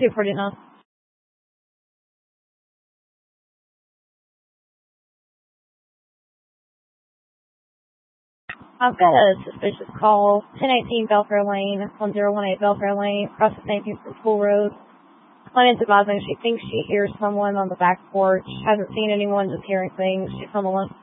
249. I've got a suspicious call. 1018 Belfair Lane, 1018 Belfair Lane, across the St. Vincent School Road. Client's advising she thinks she hears someone on the back porch. Hasn't seen anyone, just hearing things. She's home alone.